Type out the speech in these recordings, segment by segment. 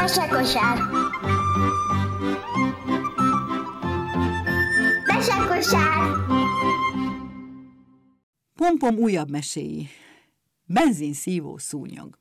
Mesekosár. Mesekosár. Pompom újabb meséi. Benzinszívó szúnyog.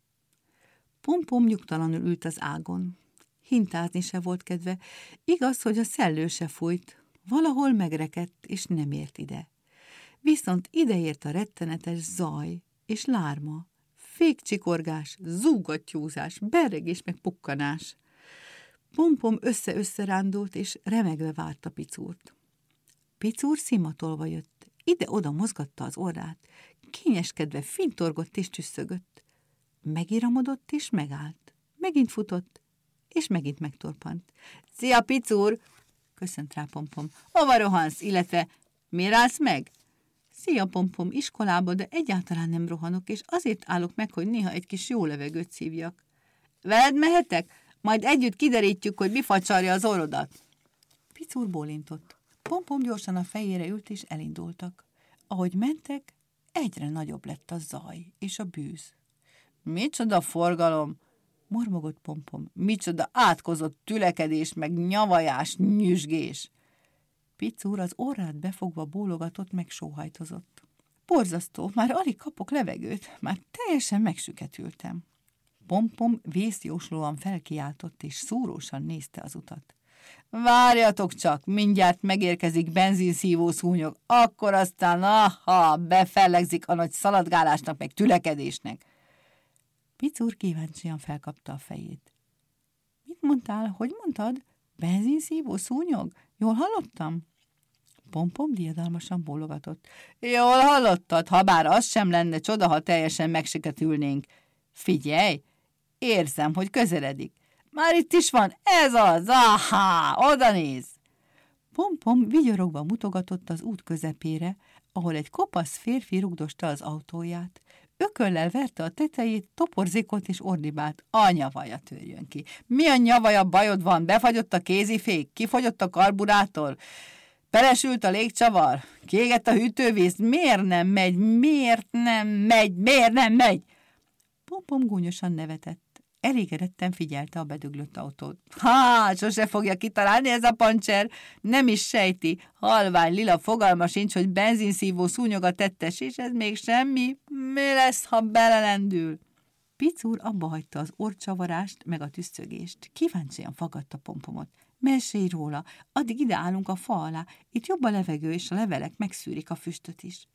Pompom nyugtalanul ült az ágon. Hintázni se volt kedve, igaz, hogy a szellő se fújt, valahol megrekedt, és nem ért ide. Viszont ideért a rettenetes zaj és lárma, fékcsikorgás, zúgattyúzás, berregés meg pukkanás. Pompom össze-össze rándult, és remegve várta Picúrt. Picúr szimatolva jött, ide-oda mozgatta az orrát, kényeskedve fintorgott és tüsszögött. Megiramodott és megállt, megint futott, és megint megtorpant. Szia, Picúr! Köszönt rá Pompom. Hova rohansz, illetve miért állsz meg? Szia, Pompom, iskolába, de egyáltalán nem rohanok, és azért állok meg, hogy néha egy kis jó levegőt szívjak. Veled mehetek? Majd együtt kiderítjük, hogy mi facsarja az orrodat. Picúr bólintott. Pompom gyorsan a fejére ült, és elindultak. Ahogy mentek, egyre nagyobb lett a zaj és a bűz. Micsoda forgalom! Mormogott Pompom. Micsoda átkozott tülekedés, meg nyavajás, nyüzsgés! Picúr az orrát befogva bólogatott, meg sóhajtozott. Borzasztó, már alig kapok levegőt, már teljesen megsüketültem. Pompom vészjóslóan felkiáltott, és szúrósan nézte az utat. Várjatok csak, mindjárt megérkezik benzinszívó szúnyog, akkor aztán, befellegzik a nagy szaladgálásnak, meg tülekedésnek. Picúr kíváncsian felkapta a fejét. Mit mondtál, hogy mondtad? Benzinszívó szúnyog? Jól hallottam? Pompom diadalmasan bólogatott. Jól hallottad, ha bár az sem lenne csoda, ha teljesen megsiketülnénk. Figyelj, érzem, hogy közeledik. Már itt is van, ez az, oda néz! Pompom vigyorogva mutogatott az út közepére, ahol egy kopasz férfi rugdosta az autóját. Ököllel verte a tetejét, toporzékot és ordibált. A nyavaja törjön ki. Mi a nyavaja bajod van? Befagyott a kézifék? Kifogyott a karburátor? Pelesült a légcsavar? Kiégett a hűtővíz? Miért nem megy? Miért nem megy? Miért nem megy? Pompom gúnyosan nevetett. Elégedetten figyelte a bedöglött autót. Sose fogja kitalálni ez a pancser. Nem is sejti. Halvány lila fogalma sincs, hogy benzinszívó szúnyog a tettes, és ez még semmi. Mi lesz, ha belelendül? Picúr abba hagyta az orcsavarást, meg a tüsszögést. Kíváncsian faggatta Pompomot. Mesélj róla, addig ide állunk a fa alá. Itt jobb a levegő, és a levelek megszűrik a füstöt is.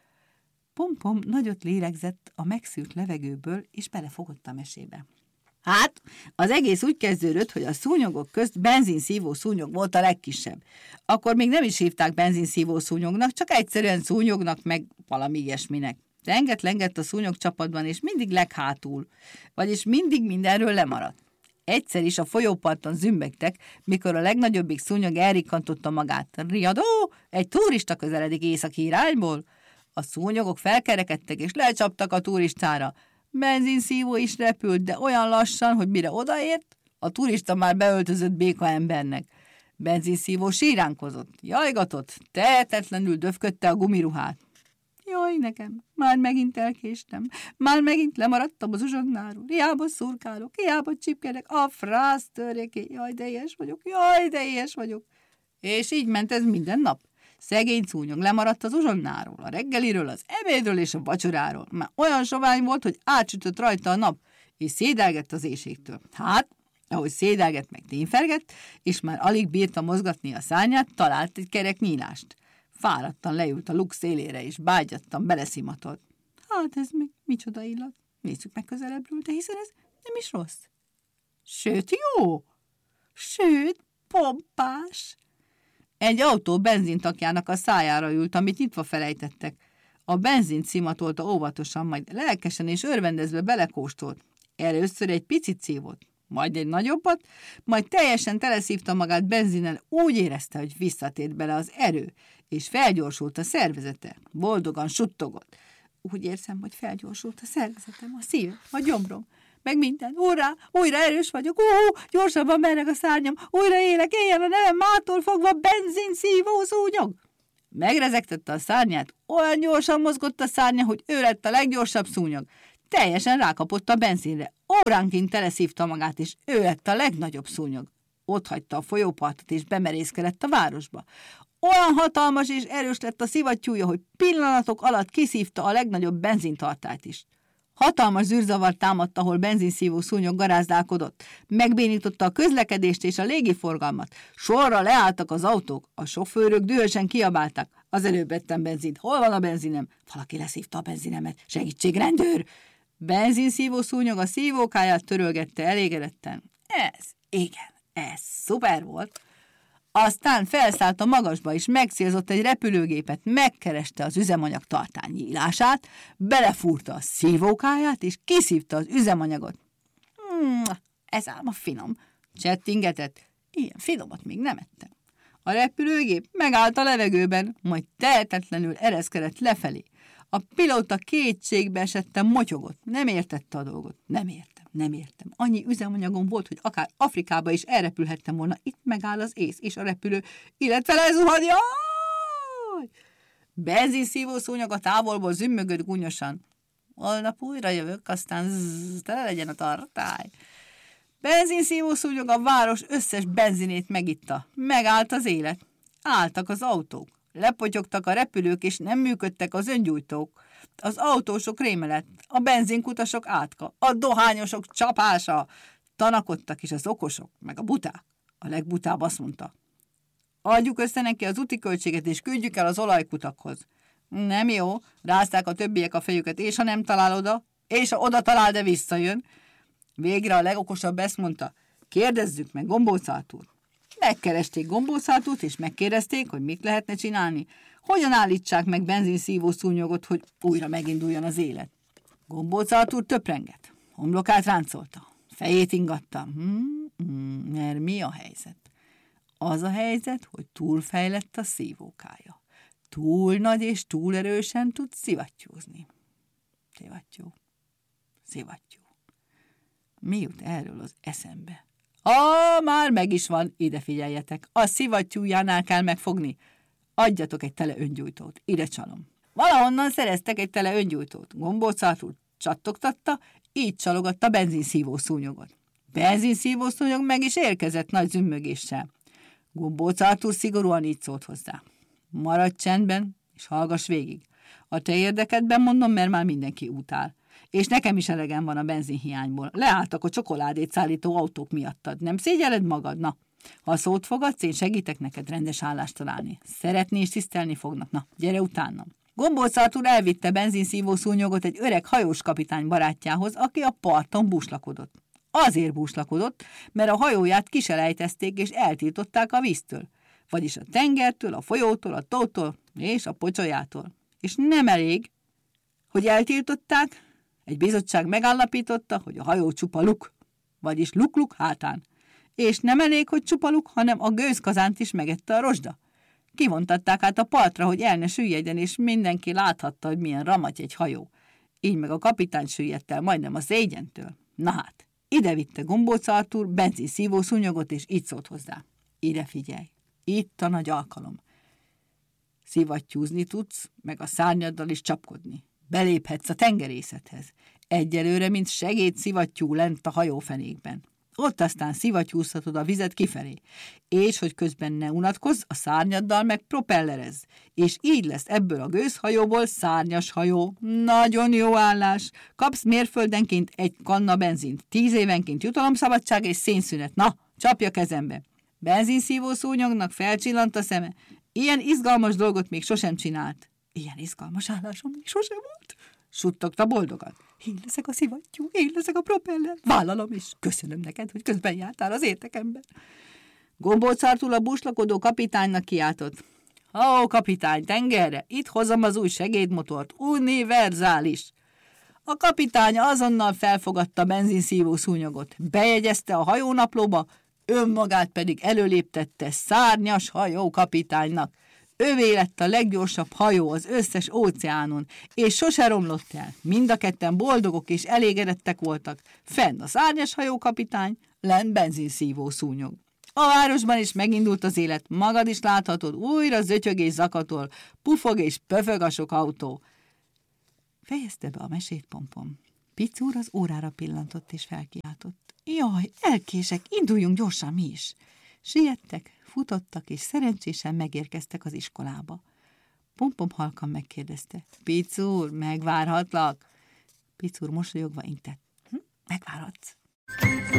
Pompom nagyot lélegzett a megszűrt levegőből, és belefogott a mesébe. Hát, az egész úgy kezdődött, hogy a szúnyogok közt benzinszívó szúnyog volt a legkisebb. Akkor még nem is hívták benzinszívó szúnyognak, csak egyszerűen szúnyognak, meg valami ilyesminek. Lengett a szúnyogcsapatban, és mindig leghátul, vagyis mindig mindenről lemaradt. Egyszer is a folyóparton zümbegtek, mikor a legnagyobbik szúnyog elrikkantotta magát. Riadó, egy turista közeledik északi irányból. A szúnyogok felkerekedtek, és lecsaptak a turistára. Benzinszívó is repült, de olyan lassan, hogy mire odaért, a turista már beöltözött béka embernek. Benzinszívó síránkozott, jajgatott, tehetetlenül döfködte a gumiruhát. Jaj, nekem, már megint elkéstem, már megint lemaradtam az uzsonnáról, hiába szurkálok, hiába csipkedek, a frász törjeké, jaj, de éhes vagyok. És így ment ez minden nap. Szegény szúnyog lemaradt az uzsonnáról, a reggeliről, az ebédről és a vacsoráról. Már olyan sovány volt, hogy átsütött rajta a nap, és szédelgett az éhségtől. Hát, ahogy szédelgett meg tényfergett, és már alig bírta mozgatni a szárnyát, talált egy kerek nyílást. Fáradtan leült a luk szélére, és bágyattan beleszimatolt. Hát ez meg micsoda illat. Nézzük meg közelebbről, de hiszen ez nem is rossz. Sőt, jó! Sőt, pompás! Egy autó benzintakjának a szájára ült, amit nyitva felejtettek. A benzint szimatolta óvatosan, majd lelkesen és örvendezve belekóstolt. Először egy picit szívott, majd egy nagyobbat, majd teljesen teleszívta magát benzinnel, úgy érezte, hogy visszatért bele az erő, és felgyorsult a szervezete. Boldogan suttogott. Úgy érzem, hogy felgyorsult a szervezetem, a szívem, a gyomrom, meg minden. Urrá, újra erős vagyok, gyorsabban mereg a szárnyam, újra élek, éljen a nevem, mától fogva benzinszívó szúnyog. Megrezegtette a szárnyát, olyan gyorsan mozgott a szárnya, hogy ő lett a leggyorsabb szúnyog. Teljesen rákapott a benzinre. Óránként teleszívta magát, és ő lett a legnagyobb szúnyog. Ott hagyta a folyópartot, és bemerészkedett a városba. Olyan hatalmas és erős lett a szivattyúja, hogy pillanatok alatt kiszívta a legnagyobb benzintartályt is. Hatalmas zűrzavar támadt, ahol benzinszívó szúnyog garázdálkodott. Megbénította a közlekedést és a légiforgalmat. Sorra leálltak az autók, a sofőrök dühösen kiabáltak. Az előbb vettem benzint. Hol van a benzinem? Valaki leszívta a benzinemet. Segítség, rendőr! Benzinszívó szúnyog a szívókáját törölgette elégedetten. Ez szuper volt. Aztán felszállt a magasba, és megcélzott egy repülőgépet, megkereste az üzemanyag tartály nyílását, belefúrta a szívókáját, és kiszívta az üzemanyagot. Ez ám a finom, csettingetett. Ilyen finomat még nem ettem. A repülőgép megállt a levegőben, majd tehetetlenül ereszkedett lefelé. A pilóta kétségbe esetten motyogott. Nem értette a dolgot. Nem értem. Annyi üzemanyagom volt, hogy akár Afrikába is elrepülhettem volna. Itt megáll az ész és a repülő, illetve lezuhad. Jaj! Benzinszívó szúnyog a távolból zümmögött gúnyosan. Holnap újra jövök, aztán tele legyen a tartály. Benzinszívó szúnyog a város összes benzinét megitta. Megállt az élet. Álltak az autók. Lepotyogtak a repülők, és nem működtek az öngyújtók. Az autósok réme lett, a benzinkutasok átka, a dohányosok csapása. Tanakodtak is az okosok, meg a buták. A legbutább azt mondta: adjuk össze neki az úti költséget, és küldjük el az olajkutakhoz. Nem jó, rázták a többiek a fejüket, és ha nem talál oda, és ha oda talál, de visszajön. Végre a legokosabb ezt mondta: kérdezzük meg Gombóc Artúrt. Megkeresték Gombóc Artúrt, és megkérdezték, hogy mit lehetne csinálni, hogyan állítsák meg benzinszívó szúnyogot, hogy újra meginduljon az élet. Gombóc Artúr töprengett, homlokát ráncolta, fejét ingatta. Mert mi a helyzet? Az a helyzet, hogy túlfejlett a szívókája. Túl nagy és túl erősen tud szivattyúzni. Szivattyú. Mi jut erről az eszembe? Már meg is van, ide figyeljetek. A szivattyújánál kell megfogni. Adjatok egy tele öngyújtót, ide csalom. Valahonnan szereztek egy tele öngyújtót. Gombóc Artúr csattogtatta, így csalogatta benzinszívó szúnyogot. Benzinszívó szúnyog meg is érkezett nagy zümmögéssel. Gombóc Artúr szigorúan így szólt hozzá: maradj csendben, és hallgass végig. A te érdekedben mondom, mert már mindenki utál. És nekem is elegem van a benzinhiányból. Leálltak a csokoládét szállító autók miattad. Nem szégyelled magad? Na, ha szót fogadsz, én segítek neked rendes állást találni. Szeretni és tisztelni fognak. Na, gyere utánam. Gombóc Artúr elvitte benzinszívó szúnyogot egy öreg hajós kapitány barátjához, aki a parton búslakodott. Azért búslakodott, mert a hajóját kiselejtezték és eltiltották a víztől. Vagyis a tengertől, a folyótól, a tótól és a pocsolyától. És nem elég, hogy eltiltották, egy bizottság megállapította, hogy a hajó csupa luk, vagyis luk-luk hátán. És nem elég, hogy csupa luk, hanem a gőzkazánt is megette a rozsda. Kivontatták át a partra, hogy el ne süllyedjen, és mindenki láthatta, hogy milyen ramaty egy hajó. Így meg a kapitány süllyedt el majdnem a szégyentől. Na hát, ide vitte Gombóc Artúr benzinszívó szúnyogot, és így szólt hozzá: ide figyelj, itt a nagy alkalom. Szivattyúzni tudsz, meg a szárnyaddal is csapkodni. Beléphetsz a tengerészethez. Egyelőre, mint segédszivattyú lent a hajófenékben. Ott aztán szivattyúztatod a vizet kifelé. És hogy közben ne unatkozz, a szárnyaddal meg propellerezz. És így lesz ebből a gőzhajóból szárnyas hajó. Nagyon jó állás. Kapsz mérföldenként egy kanna benzint. 10 évenként jutalomszabadság és szénszünet. Na, csapja kezembe. Benzinszívó szúnyognak felcsillant a szeme. Ilyen izgalmas dolgot még sosem csinált. Ilyen izgalmas állásom még sosem volt. Suttogta boldogan. Én leszek a szivattyú, én leszek a propeller. Vállalom, és köszönöm neked, hogy közben jártál az értekemben. Gombóc Artúr a búslakodó kapitánynak kiáltott: ó, kapitány, tengerre, itt hozom az új segédmotort, univerzális. A kapitány azonnal felfogadta a benzinszívó szúnyogot, bejegyezte a hajónaplóba, önmagát pedig előléptette szárnyas hajó kapitánynak. Övé lett a leggyorsabb hajó az összes óceánon, és sose romlott el. Mind a ketten boldogok és elégedettek voltak. Fenn a szárnyas hajókapitány, lent benzinszívó szúnyog. A városban is megindult az élet, magad is láthatod, újra zötyög és zakatol, pufog és pöfög a sok autó. Fejezte be a mesét Pompom. Picúr az órára pillantott és felkiáltott. Jaj, elkések, induljunk gyorsan mi is! Siettek, futottak, és szerencsésen megérkeztek az iskolába. Pompom halkan megkérdezte. Picúr, megvárhatlak? Picúr mosolyogva intett. Megvárhatsz.